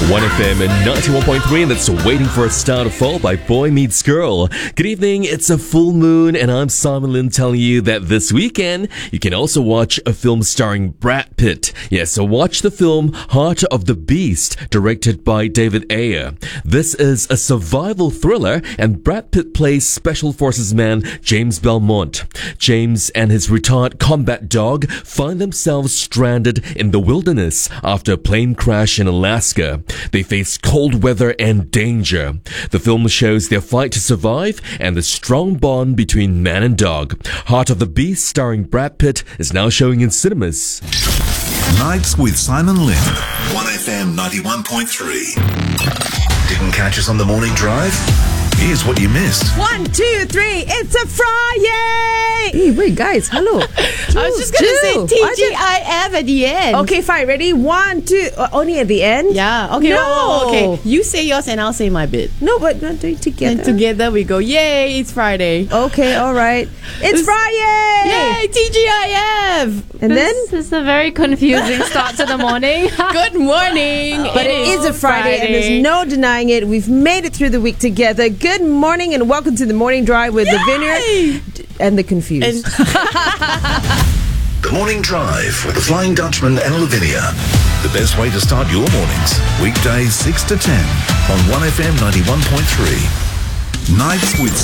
1FM and 91.3, and that's Waiting for a Star to Fall by Boy Meets Girl. Good evening, it's a full moon, and I'm Simon Lin telling you that this weekend you can also watch a film starring Brad Pitt. Yes, so watch the film Heart of the Beast, directed by David Ayer. This is a survival thriller, and Brad Pitt plays Special Forces man James Belmont. James and his retired combat dog find themselves stranded in the wilderness after a plane crash in Alaska. They face cold weather and danger. The film shows their fight to survive and the strong bond between man and dog. Heart of the Beast, starring Brad Pitt, is now showing in cinemas. Nights with Simon Lin. 1FM 91.3. Didn't catch us on the morning drive? Here's what you missed. 1, 2, 3, it's a Friday! Hey, wait, guys, hello. I was just going to say TGIF at the end. Okay, fine, ready? 1, 2, only at the end? Yeah, okay. No. Okay, you say yours and I'll say my bit. No, but not doing together. And together we go, yay, it's Friday. Okay, all right. It's Friday! Yay, TGIF! And then? This is a very confusing start to the morning. Good morning. But it is a Friday, and there's no denying it. We've made it through the week together. Good morning and welcome to the Morning Drive with the Vineyard and the Confused. The Morning Drive with the Flying Dutchman and Lavinia. The best way to start your mornings. Weekdays 6 to 10 on 1FM 91.3. Nights with